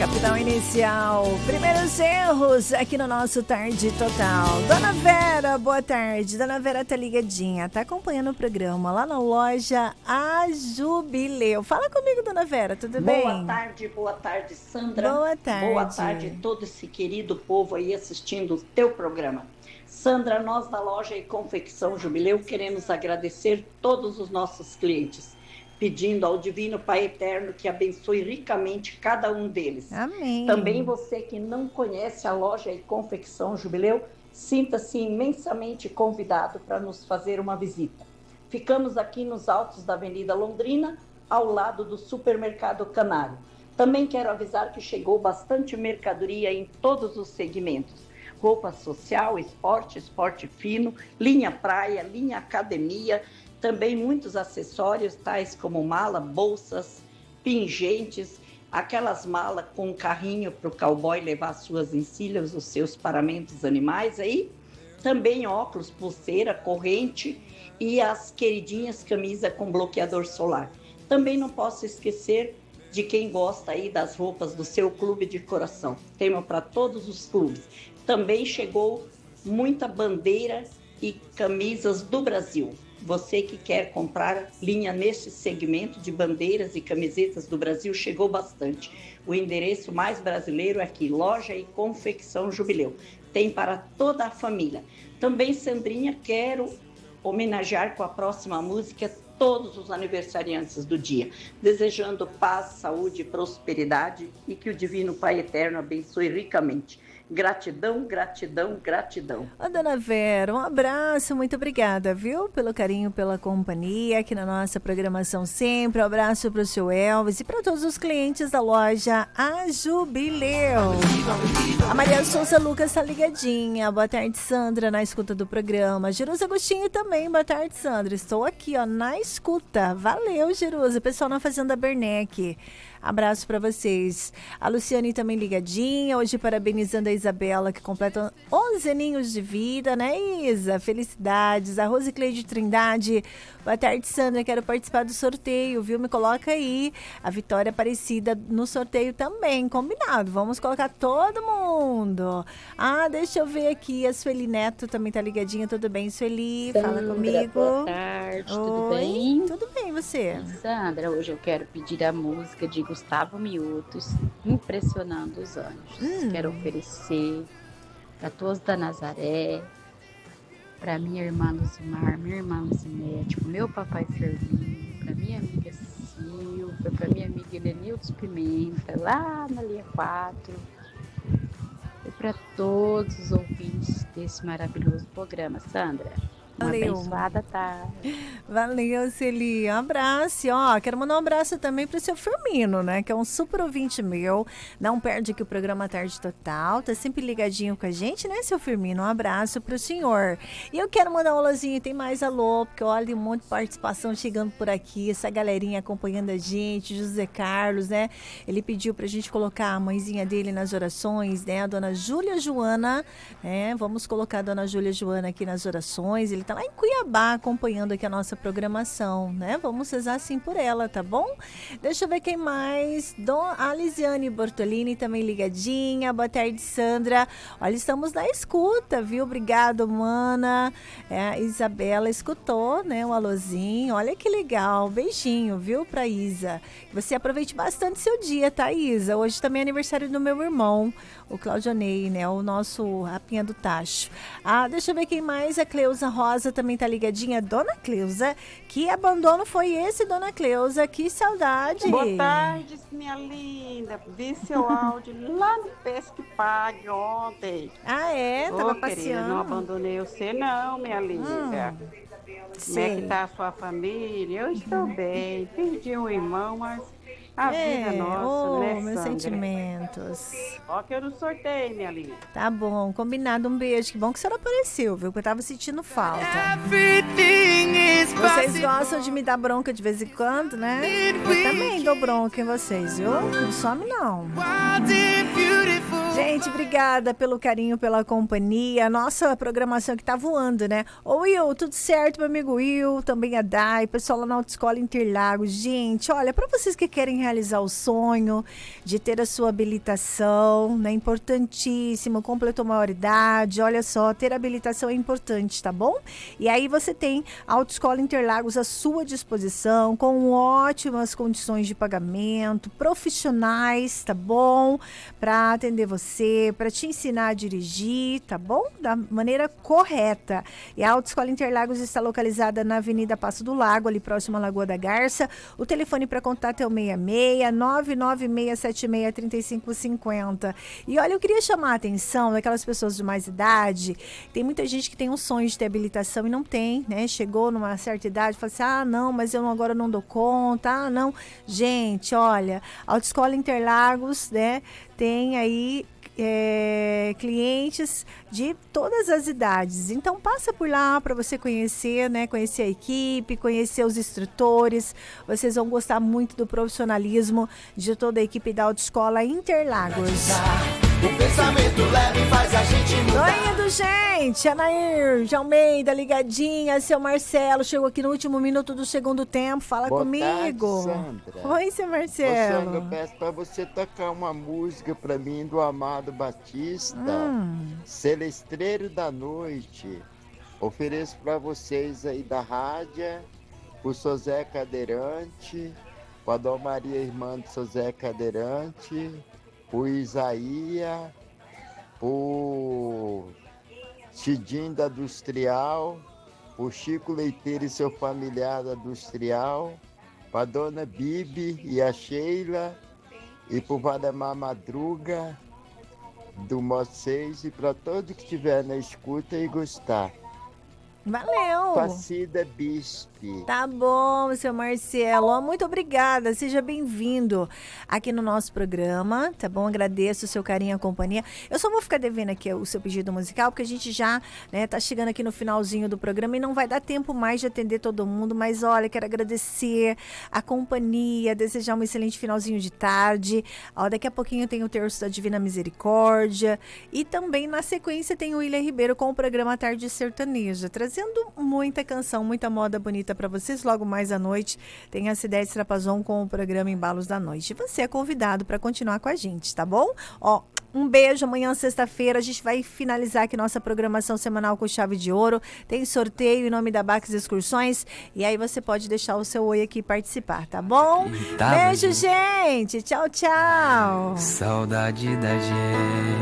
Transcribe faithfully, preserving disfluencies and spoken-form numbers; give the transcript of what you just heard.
Capitão Inicial, primeiros erros aqui no nosso Tarde Total. Dona Vera, boa tarde. Dona Vera tá ligadinha, tá acompanhando o programa lá na loja A Jubileu. Fala comigo, Dona Vera, tudo boa bem? Boa tarde, boa tarde, Sandra. Boa tarde. Boa tarde a todo esse querido povo aí assistindo o teu programa. Sandra, nós da loja e confecção Jubileu queremos agradecer todos os nossos clientes, pedindo ao Divino Pai Eterno que abençoe ricamente cada um deles. Amém. Também você que não conhece a loja e confecção Jubileu, sinta-se imensamente convidado para nos fazer uma visita. Ficamos aqui nos altos da Avenida Londrina, ao lado do Supermercado Canário. Também quero avisar que chegou bastante mercadoria em todos os segmentos. Roupa social, esporte, esporte fino, linha praia, linha academia, também muitos acessórios, tais como mala, bolsas, pingentes, aquelas malas com carrinho para o cowboy levar suas encilhas, os seus paramentos animais aí, também óculos, pulseira, corrente e as queridinhas camisa com bloqueador solar. Também não posso esquecer de quem gosta aí das roupas do seu clube de coração. Temos para todos os clubes. Também chegou muita bandeira e camisas do Brasil. Você que quer comprar linha nesse segmento de bandeiras e camisetas do Brasil, chegou bastante. O endereço mais brasileiro é aqui, Loja e Confecção Jubileu. Tem para toda a família. Também, Sandrinha, quero homenagear com a próxima música todos os aniversariantes do dia, desejando paz, saúde e prosperidade e que o Divino Pai Eterno abençoe ricamente. Gratidão, gratidão, gratidão. Ô, Dona Vera, um abraço, muito obrigada, viu? Pelo carinho, pela companhia aqui na nossa programação sempre. Um abraço para o seu Elvis e para todos os clientes da loja A Jubileu. A Maria Souza Lucas está ligadinha. Boa tarde, Sandra, na escuta do programa. Jerusa Agostinho também, boa tarde, Sandra. Estou aqui, ó, na escuta. Valeu, Jerusa. Pessoal na Fazenda Bernec. Abraço para vocês. A Luciane também ligadinha, hoje parabenizando a Isabela, que completa onze aninhos de vida, né, Isa? Felicidades. A Rosicleide Trindade, boa tarde, Sandra, quero participar do sorteio, viu? Me coloca aí a Vitória Aparecida no sorteio também, combinado. Vamos colocar todo mundo. Ah, deixa eu ver aqui, a Sueli Neto também tá ligadinha, tudo bem, Sueli? Fala Sandra, comigo. boa tarde, Oi, tudo bem? Tudo bem, você? Sandra, hoje eu quero pedir a música de Gustavo Miutos, Impressionando os Anjos. Hum. Quero oferecer para todos da Nazaré, para minha irmã Luzimar, minha irmã Luzimédio, meu papai Ferlinho, para minha amiga Silvia, para minha amiga Helenildes Pimenta, lá na linha quatro, e para todos os ouvintes desse maravilhoso programa, Sandra. Uma Valeu. abençoada tarde. Valeu, Celi. Um abraço. Ó, quero mandar um abraço também para o seu Firmino, né? Que é um super ouvinte meu. Não perde aqui o programa Tarde Total. Tá sempre ligadinho com a gente, né, seu Firmino? Um abraço para o senhor. E eu quero mandar um alôzinho. Tem mais alô, porque olha, um monte de participação chegando por aqui. Essa galerinha acompanhando a gente. José Carlos, né? Ele pediu pra gente colocar a mãezinha dele nas orações, né? A dona Júlia Joana, né? Vamos colocar a dona Júlia Joana aqui nas orações. Ele tá lá em Cuiabá acompanhando aqui a nossa programação, né? Vamos rezar assim por ela, tá bom? Deixa eu ver quem mais. Dom, a Lisiane Bortolini também ligadinha. Boa tarde, Sandra. Olha, estamos na escuta, viu? Obrigado, mana. É, a Isabela escutou, né? Um alôzinho. Olha que legal. Beijinho, viu? Pra Isa. Você aproveite bastante seu dia, tá, Isa? Hoje também é aniversário do meu irmão, o Claudionei, né? O nosso Rapinha do Tacho. Ah, deixa eu ver quem mais. A Cleusa Rosa também tá ligadinha. Dona Cleusa, que abandono foi esse, Dona Cleusa? Que saudade. Boa tarde, minha linda. Vi seu áudio lá no Pesque Pague ontem. Ah, é? Tava Ô, passeando. querida, não abandonei você não, minha linda. Hum, Como sei. é que tá a sua família? Eu estou bem. Perdi um irmão, mas a É, vida é nossa, oh, né, meus Sandra? sentimentos. Ó que eu não sorteio, minha linda. Tá bom, combinado. Um beijo. Que bom que a senhora apareceu, viu? Porque eu tava sentindo falta. Vocês gostam de me dar bronca de vez em quando, né? Eu também dou bronca em vocês, viu? Não some, não. Gente, obrigada pelo carinho, pela companhia. Nossa programação que tá voando, né? Ô Will, tudo certo, meu amigo Will, também a Dai, pessoal lá na Autoescola Interlagos. Gente, olha, para vocês que querem realizar o sonho de ter a sua habilitação, né? Importantíssimo, completou maioridade, olha só, ter habilitação é importante, tá bom? E aí você tem a Autoescola Interlagos à sua disposição, com ótimas condições de pagamento, profissionais, tá bom? Para atender você, para te ensinar a dirigir, tá bom? Da maneira correta. E a Autoescola Interlagos está localizada na Avenida Passo do Lago, ali próximo à Lagoa da Garça. O telefone para contato é o seis seis, nove nove seis sete seis, três cinco cinco zero. E olha, eu queria chamar a atenção daquelas pessoas de mais idade. Tem muita gente que tem um sonho de ter habilitação e não tem, né? Chegou numa certa idade e fala assim, ah, não, mas eu agora não dou conta, ah, não. Gente, olha, a Autoescola Interlagos, né, tem aí É, clientes de todas as idades. Então passa por lá para você conhecer, né? Conhecer a equipe, conhecer os instrutores. Vocês vão gostar muito do profissionalismo de toda a equipe da Autoescola Interlagos. O pensamento leve faz a gente mudar. Tô indo, gente. Anair, de Almeida, ligadinha. Seu Marcelo chegou aqui no último minuto do segundo tempo. Fala Boa comigo. tarde, Sandra. Oi, seu Marcelo. Ô, Sandra, eu peço pra você tocar uma música pra mim do Amado Batista, Hum. Celestreiro da Noite. Ofereço pra vocês aí da rádio, o Sozé Cadeirante, pra Dom Maria Irmã do Sozé Cadeirante, o Isaías, o Cidinho da Industrial, o Chico Leiteiro e seu familiar da Industrial, para Dona Bibi e a Sheila, e para o Valdemar Madruga, do Mó seis, e para todo que estiver na escuta e gostar. Valeu. Facida Bispe. Tá bom, seu Marcelo. Muito obrigada. Seja bem-vindo aqui no nosso programa, tá bom? Agradeço o seu carinho e a companhia. Eu só vou ficar devendo aqui o seu pedido musical, porque a gente já, né, tá chegando aqui no finalzinho do programa e não vai dar tempo mais de atender todo mundo. Mas olha, quero agradecer a companhia, desejar um excelente finalzinho de tarde. Ó, daqui a pouquinho tem o Terço da Divina Misericórdia. E também, na sequência, tem o William Ribeiro com o programa Tarde Sertaneja, trazendo muita canção, muita moda bonita para vocês. Logo mais à noite tem a Cidete Trapazon com o programa Embalos da Noite. Você é convidado para continuar com a gente, tá bom? Ó, um beijo. Amanhã, sexta-feira, a gente vai finalizar aqui nossa programação semanal com chave de ouro. Tem sorteio em nome da Bax Excursões. E aí você pode deixar o seu oi aqui e participar, tá bom? Beijo, gente. Tchau, tchau. Saudade da gente.